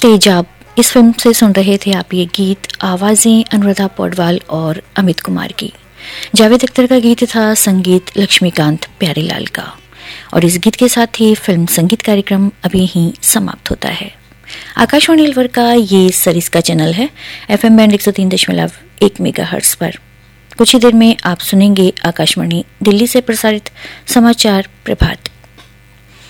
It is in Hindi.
तेजाब, इस फिल्म से सुन रहे थे आप ये गीत। आवाजें अनुराधा पौडवाल और अमित कुमार की। जावेद अख्तर का गीत था, संगीत लक्ष्मीकांत प्यारेलाल का। और इस गीत के साथ ही फिल्म संगीत कार्यक्रम अभी यहीं समाप्त होता है। आकाशवाणी अलवर का ये सरिस्का चैनल है, FM बैंड 103.1 मेगाहर्ट्ज पर। कुछ ही देर में आप सुनेंगे आकाशवाणी दिल्ली से प्रसारित समाचार प्रभात।